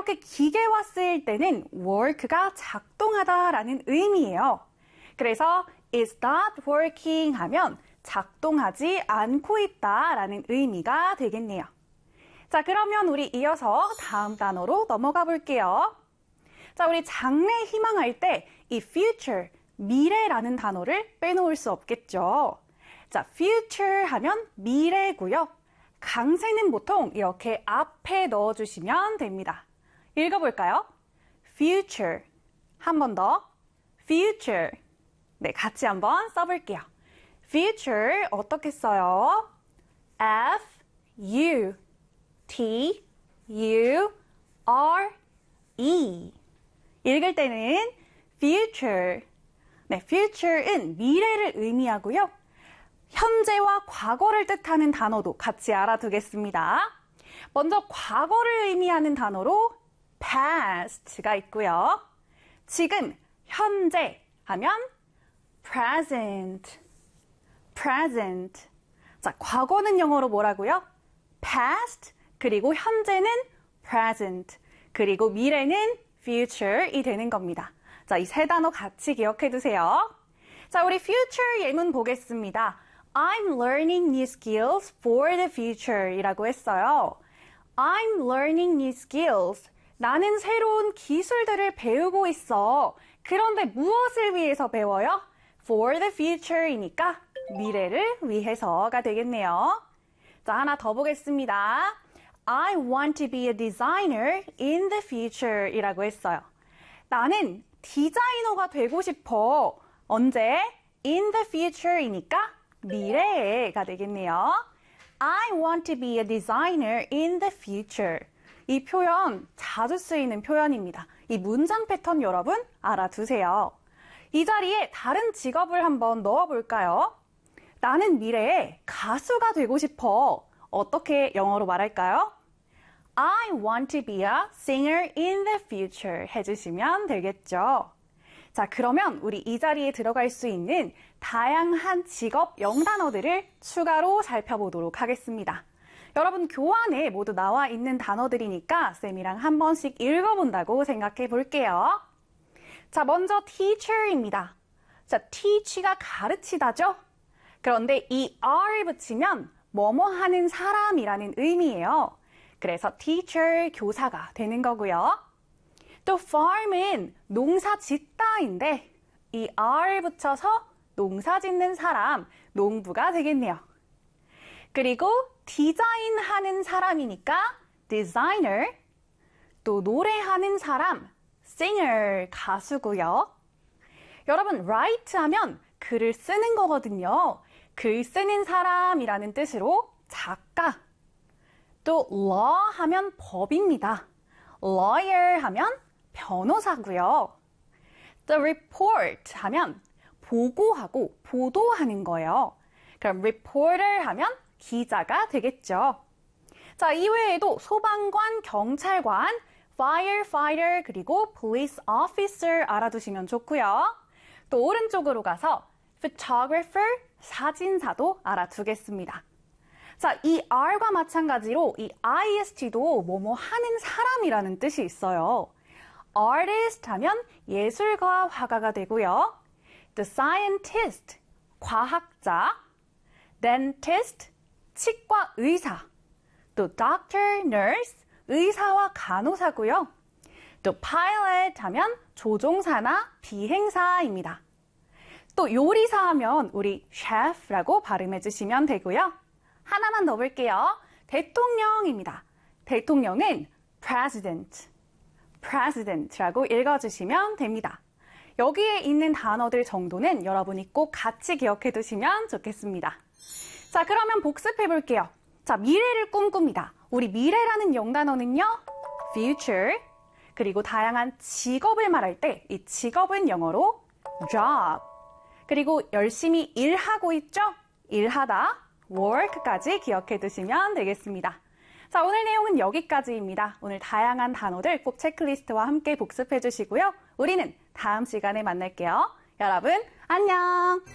이렇게 기계와 쓰일 때는 work가 작동하다라는 의미예요. 그래서 is not working 하면 작동하지 않고 있다라는 의미가 되겠네요. 자, 그러면 우리 이어서 다음 단어로 넘어가 볼게요. 자, 우리 장래 희망할 때 이 future, 미래라는 단어를 빼놓을 수 없겠죠. 자, future 하면 미래고요. 강세는 보통 이렇게 앞에 넣어주시면 됩니다. 읽어볼까요? future. 한 번 더. future. 네, 같이 한번 써볼게요. future 어떻게 써요? F, U, T, U, R, E. 읽을 때는 future. 네, future은 미래를 의미하고요. 현재와 과거를 뜻하는 단어도 같이 알아두겠습니다. 먼저 과거를 의미하는 단어로 past가 있고요. 지금, 현재 하면 present. 자, 과거는 영어로 뭐라고요? past, 그리고 현재는 present, 그리고 미래는 future이 되는 겁니다. 자, 이 세 단어 같이 기억해 두세요. 자, 우리 future 예문 보겠습니다. I'm learning new skills for the future 이라고 했어요. I'm learning new skills. 나는 새로운 기술들을 배우고 있어. 그런데 무엇을 위해서 배워요? For the future이니까 미래를 위해서가 되겠네요. 자, 하나 더 보겠습니다. I want to be a designer in the future 이라고 했어요. 나는 디자이너가 되고 싶어. 언제? In the future이니까 미래가 되겠네요. I want to be a designer in the future. 이 표현 자주 쓰이는 표현입니다. 이 문장 패턴 여러분 알아두세요. 이 자리에 다른 직업을 한번 넣어볼까요? 나는 미래에 가수가 되고 싶어. 어떻게 영어로 말할까요? I want to be a singer in the future 해주시면 되겠죠. 자, 그러면 우리 이 자리에 들어갈 수 있는 다양한 직업 영단어들을 추가로 살펴보도록 하겠습니다. 여러분 교환에 모두 나와 있는 단어들이니까 쌤이랑 한 번씩 읽어본다고 생각해 볼게요. 자, 먼저 teacher입니다. 자, teach가 가르치다죠? 그런데 이 r을 붙이면 뭐뭐 하는 사람이라는 의미예요. 그래서 teacher, 교사가 되는 거고요. 또 farm은 농사 짓다인데 이 r을 붙여서 농사 짓는 사람, 농부가 되겠네요. 그리고 디자인하는 사람이니까 designer, 또 노래하는 사람, singer, 가수고요. 여러분 write 하면 글을 쓰는 거거든요. 글 쓰는 사람이라는 뜻으로 작가. 또 law 하면 법입니다. lawyer 하면 변호사고요. The report 하면 보고하고 보도하는 거예요. 그럼 reporter 하면 기자가 되겠죠. 자, 이외에도 소방관, 경찰관, firefighter, 그리고 police officer 알아두시면 좋고요. 또 오른쪽으로 가서 photographer, 사진사도 알아두겠습니다. 자, 이 R과 마찬가지로 이 IST도 뭐뭐 하는 사람이라는 뜻이 있어요. artist 하면 예술가, 화가가 되고요. The scientist, 과학자. dentist, 치과 의사. 또 doctor, nurse, 의사와 간호사고요. 또 pilot 하면 조종사나 비행사입니다. 또 요리사 하면 우리 chef라고 발음해 주시면 되고요. 하나만 더 볼게요. 대통령입니다. 대통령은 president라고 읽어주시면 됩니다. 여기에 있는 단어들 정도는 여러분이 꼭 같이 기억해 두시면 좋겠습니다. 자, 그러면 복습해 볼게요. 자, 미래를 꿈꿉니다. 우리 미래라는 영단어는요, future, 그리고 다양한 직업을 말할 때 이 직업은 영어로 job, 그리고 열심히 일하고 있죠? 일하다, work까지 기억해 두시면 되겠습니다. 자, 오늘 내용은 여기까지입니다. 오늘 다양한 단어들 꼭 체크리스트와 함께 복습해 주시고요. 우리는 다음 시간에 만날게요. 여러분, 안녕!